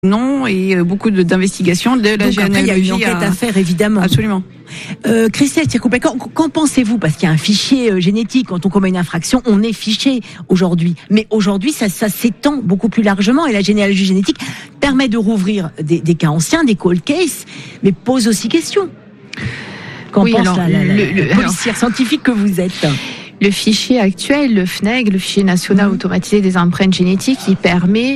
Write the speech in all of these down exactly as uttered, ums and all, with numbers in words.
Non, et beaucoup de, d'investigations de la Donc généalogie. Après, il y a une enquête à, à faire, évidemment. Absolument. Euh, Christelle Tircouplet, qu'en, qu'en pensez-vous? Parce qu'il y a un fichier euh, génétique. Quand on commet une infraction, on est fiché aujourd'hui. Mais aujourd'hui, ça, ça s'étend beaucoup plus largement. Et la généalogie génétique permet de rouvrir des, des cas anciens, des cold cases, mais pose aussi question. Qu'en oui, pense alors, la, la, la, le, le, la policière alors, scientifique que vous êtes? Le fichier actuel, le F N E G, le fichier national mmh. automatisé des empreintes génétiques, il permet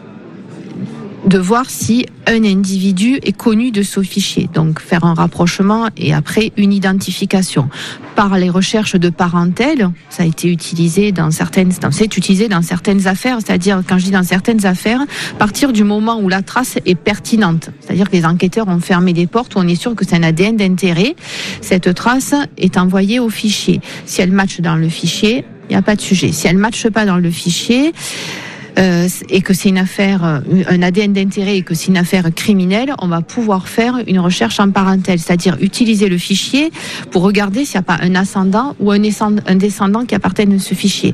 de voir si un individu est connu de ce fichier. Donc, faire un rapprochement et après une identification. Par les recherches de parentèle, ça a été utilisé dans certaines, c'est utilisé dans certaines affaires, c'est-à-dire, quand je dis dans certaines affaires, à partir du moment où la trace est pertinente. C'est-à-dire que les enquêteurs ont fermé des portes où on est sûr que c'est un A D N d'intérêt. Cette trace est envoyée au fichier. Si elle matche dans le fichier, il n'y a pas de sujet. Si elle ne matche pas dans le fichier, Euh, et que c'est une affaire, un A D N d'intérêt et que c'est une affaire criminelle, on va pouvoir faire une recherche en parentèle, c'est-à-dire utiliser le fichier pour regarder s'il n'y a pas un ascendant ou un descendant qui appartiennent à ce fichier.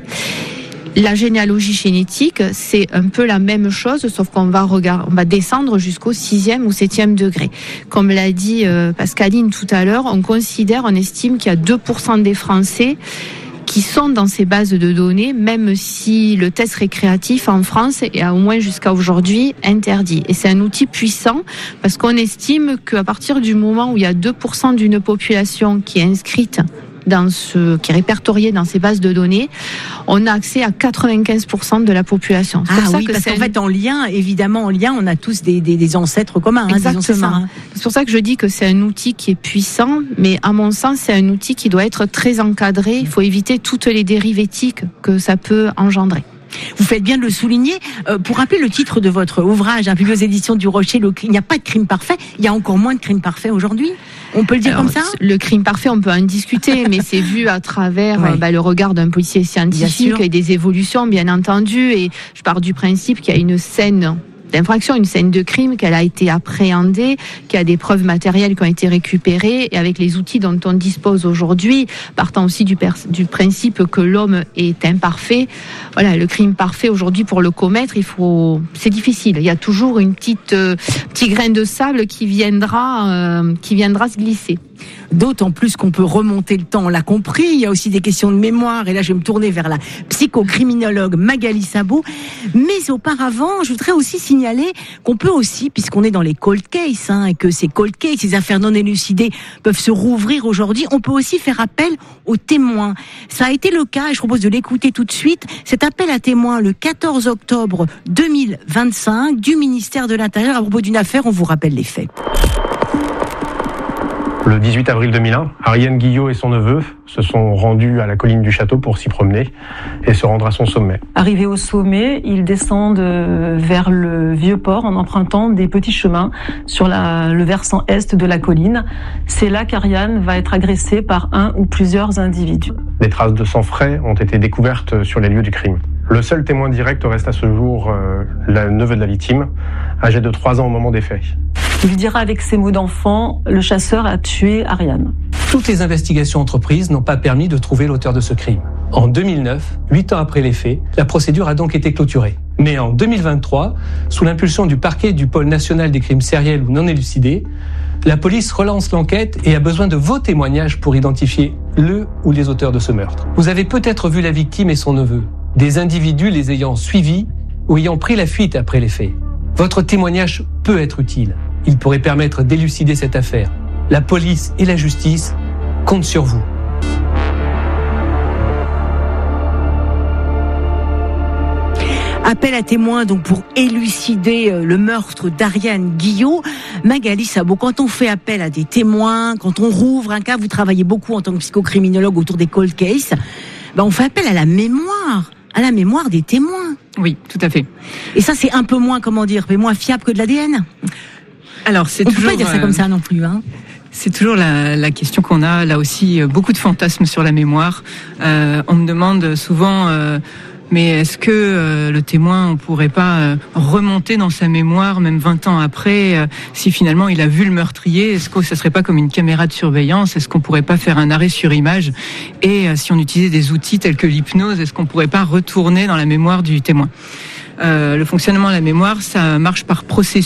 La généalogie génétique, c'est un peu la même chose, sauf qu'on va regarder, on va descendre jusqu'au sixième ou septième degré. Comme l'a dit euh, Pascaline tout à l'heure, on considère, on estime qu'il y a deux pour cent des Français qui sont dans ces bases de données, même si le test récréatif en France est au moins jusqu'à aujourd'hui interdit. Et c'est un outil puissant parce qu'on estime qu'à partir du moment où il y a deux pour cent d'une population qui est inscrite dans ce, qui est répertoriée dans ces bases de données, on a accès à quatre-vingt-quinze pour cent de la population. C'est ah pour ça oui, que parce c'est qu'en un... fait, en lien, évidemment, en lien, on a tous des, des, des ancêtres communs. Exactement. Hein, ça, hein. C'est pour ça que je dis que c'est un outil qui est puissant, mais à mon sens, c'est un outil qui doit être très encadré. Il faut éviter toutes les dérives éthiques que ça peut engendrer. Vous faites bien de le souligner. Euh, pour rappeler le titre de votre ouvrage, hein, publié aux éditions du Rocher, le, il n'y a pas de crime parfait. Il y a encore moins de crimes parfaits aujourd'hui. On peut le dire Alors, comme ça? Le crime parfait, on peut en discuter, mais c'est vu à travers ouais. bah, le regard d'un policier scientifique et des évolutions, bien entendu. Et je pars du principe qu'il y a une scène d'infraction, une scène de crime, qu'elle a été appréhendée, qu'il y a des preuves matérielles qui ont été récupérées, et avec les outils dont on dispose aujourd'hui, partant aussi du, pers- du principe que l'homme est imparfait. Voilà, le crime parfait aujourd'hui, pour le commettre, il faut, c'est difficile. Il y a toujours une petite, euh, petit grain de sable qui viendra, euh, qui viendra se glisser. D'autant plus qu'on peut remonter le temps, on l'a compris. Il y a aussi des questions de mémoire. Et là, je vais me tourner vers la psychocriminologue Magali Sabot. Mais auparavant, je voudrais aussi signaler qu'on peut aussi, puisqu'on est dans les cold cases, hein, et que ces cold cases, ces affaires non élucidées peuvent se rouvrir aujourd'hui, on peut aussi faire appel aux témoins. Ça a été le cas, et je propose de l'écouter tout de suite. Cet appel à témoins, le quatorze octobre deux mille vingt-cinq, du ministère de l'Intérieur, à propos d'une affaire, on vous rappelle les faits. Le dix-huit avril deux mille un, Ariane Guillot et son neveu se sont rendus à la colline du château pour s'y promener et se rendre à son sommet. Arrivés au sommet, ils descendent vers le vieux port en empruntant des petits chemins sur la, le versant est de la colline. C'est là qu'Ariane va être agressée par un ou plusieurs individus. Des traces de sang frais ont été découvertes sur les lieux du crime. Le seul témoin direct reste à ce jour euh, le neveu de la victime, âgé de trois ans au moment des faits. Il dira avec ses mots d'enfant, le chasseur a tué Ariane. Toutes les investigations entreprises n'ont pas permis de trouver l'auteur de ce crime. En deux mille neuf, huit ans après les faits, la procédure a donc été clôturée. Mais en deux mille vingt-trois, sous l'impulsion du parquet du pôle national des crimes sériels ou non élucidés, la police relance l'enquête et a besoin de vos témoignages pour identifier le ou les auteurs de ce meurtre. Vous avez peut-être vu la victime et son neveu, des individus les ayant suivis ou ayant pris la fuite après les faits. Votre témoignage peut être utile. Il pourrait permettre d'élucider cette affaire. La police et la justice comptent sur vous. Appel à témoins donc pour élucider le meurtre d'Ariane Guillot. Magali Sabot, quand on fait appel à des témoins, quand on rouvre un cas, vous travaillez beaucoup en tant que psychocriminologue autour des cold cases, ben on fait appel à la mémoire, à la mémoire des témoins. Oui, tout à fait. Et ça, c'est un peu moins, comment dire, moins fiable que de l'A D N. Alors, c'est on toujours. On peut pas dire ça comme ça non plus, hein. C'est toujours la, la question qu'on a, là aussi, beaucoup de fantasmes sur la mémoire. Euh, on me demande souvent, euh, mais est-ce que euh, le témoin, on pourrait pas euh, remonter dans sa mémoire, même vingt ans après, euh, si finalement il a vu le meurtrier, est-ce que ça serait pas comme une caméra de surveillance? Est-ce qu'on pourrait pas faire un arrêt sur image? Et euh, si on utilisait des outils tels que l'hypnose, est-ce qu'on pourrait pas retourner dans la mémoire du témoin? euh, le fonctionnement de la mémoire, ça marche par processus.